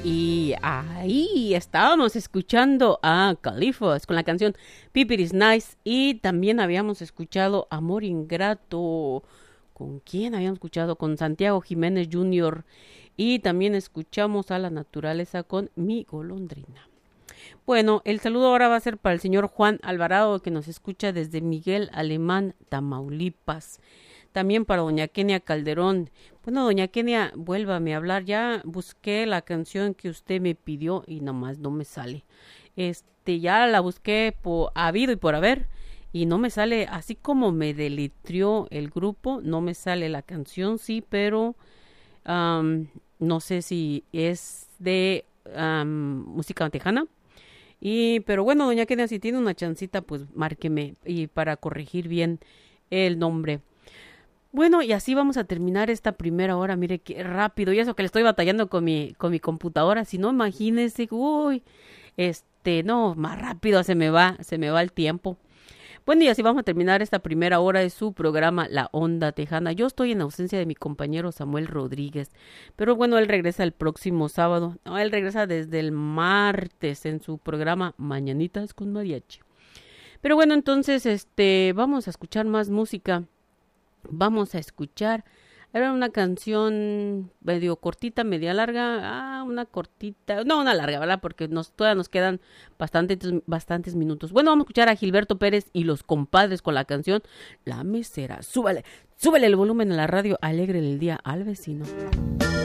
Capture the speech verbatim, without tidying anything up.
Y ahí estábamos escuchando a Califas con la canción People is Nice. Y también habíamos escuchado Amor Ingrato. ¿Con quién habíamos escuchado? Con Santiago Jiménez junior Y también escuchamos a La Naturaleza con Mi Golondrina. Bueno, el saludo ahora va a ser para el señor Juan Alvarado, que nos escucha desde Miguel Alemán, Tamaulipas. También para doña Kenia Calderón. Bueno, doña Kenia, vuélvame a hablar. Ya busqué la canción que usted me pidió y nomás no me sale. Este, ya la busqué por habido y por haber y no me sale, así como me deletreó el grupo, no me sale la canción, sí, pero um, no sé si es de um, música tejana. Y, pero bueno, doña Kenia, si tiene una chancita, pues márqueme y para corregir bien el nombre. Bueno, y así vamos a terminar esta primera hora. Mire qué rápido. Y eso que le estoy batallando con mi, con mi computadora. Si no, imagínese, uy, este, no, más rápido se me va, se me va el tiempo. Bueno, y así vamos a terminar esta primera hora de su programa La Onda Tejana. Yo estoy en ausencia de mi compañero Samuel Rodríguez. Pero bueno, él regresa el próximo sábado. No, él regresa desde el martes en su programa Mañanitas con Mariachi. Pero bueno, entonces, este, vamos a escuchar más música. Vamos a escuchar, era una canción medio cortita, media larga, ah, una cortita, no una larga, ¿verdad? Porque nos, todavía nos quedan bastantes, bastantes minutos. Bueno, vamos a escuchar a Gilberto Pérez y los compadres con la canción La Mesera. Súbale, súbale el volumen a la radio, alegre el día al vecino.